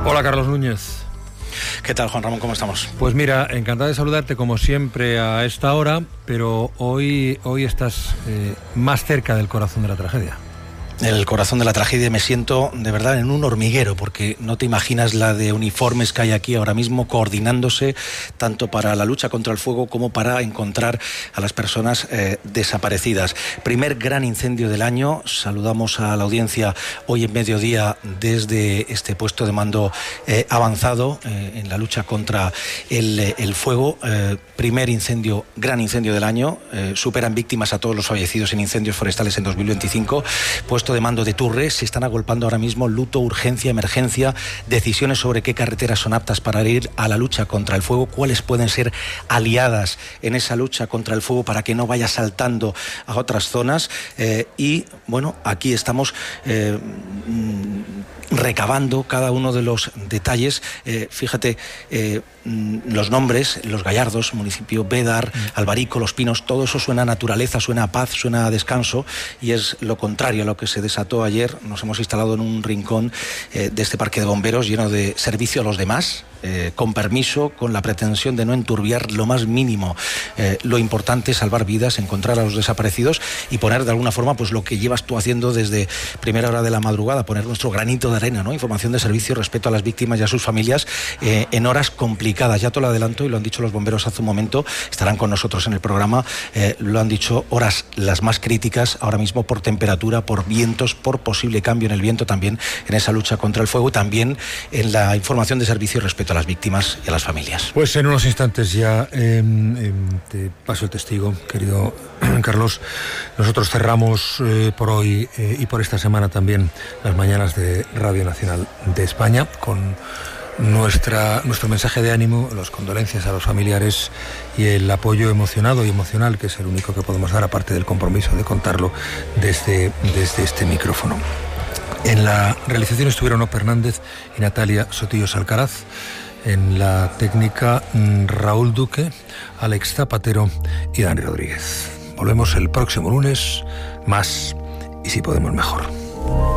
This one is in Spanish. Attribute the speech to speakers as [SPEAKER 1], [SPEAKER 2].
[SPEAKER 1] Hola, Carlos Núñez.
[SPEAKER 2] ¿Qué tal, Juan Ramón? ¿Cómo estamos?
[SPEAKER 1] Pues mira, encantado de saludarte como siempre a esta hora, pero hoy estás más cerca del corazón de la tragedia.
[SPEAKER 2] El corazón de la tragedia, me siento de verdad en un hormiguero, porque no te imaginas la de uniformes que hay aquí ahora mismo coordinándose tanto para la lucha contra el fuego como para encontrar a las personas desaparecidas. Primer gran incendio del año. Saludamos a la audiencia hoy en mediodía desde este puesto de mando avanzado en la lucha contra el fuego. Primer incendio, gran incendio del año. Superan víctimas a todos los fallecidos en incendios forestales en 2025. Puesto de mando de Turre, se están agolpando ahora mismo luto, urgencia, emergencia, decisiones sobre qué carreteras son aptas para ir a la lucha contra el fuego, cuáles pueden ser aliadas en esa lucha contra el fuego para que no vaya saltando a otras zonas. Y bueno, aquí estamos recabando cada uno de los detalles. Fíjate, los nombres, Los Gallardos, municipio Bédar, Albarico, Los Pinos, todo eso suena a naturaleza, suena a paz, suena a descanso, y es lo contrario a lo que se desató ayer. Nos hemos instalado en un rincón de este parque de bomberos lleno de servicio a los demás, con permiso, con la pretensión de no enturbiar lo más mínimo. Lo importante es salvar vidas, encontrar a los desaparecidos y poner de alguna forma pues lo que llevas tú haciendo desde primera hora de la madrugada, poner nuestro granito de arena, ¿no? Información de servicio, respeto a las víctimas y a sus familias en horas complicadas. Ya te lo adelanto, y lo han dicho los bomberos hace un momento, estarán con nosotros en el programa, lo han dicho, horas las más críticas ahora mismo por temperatura, por vientos, por posible cambio en el viento también en esa lucha contra el fuego, también en la información de servicio y respeto a las víctimas y a las familias.
[SPEAKER 1] Pues en unos instantes ya te paso el testigo, querido Carlos. Nosotros cerramos por hoy y por esta semana también las mañanas de Radio Nacional de España con nuestro mensaje de ánimo, las condolencias a los familiares y el apoyo emocionado y emocional, que es el único que podemos dar, aparte del compromiso de contarlo desde este micrófono. En la realización estuvieron Ope Hernández y Natalia Sotillos Alcaraz. En la técnica, Raúl Duque, Alex Zapatero y Dani Rodríguez. Volvemos el próximo lunes, más y si podemos mejor.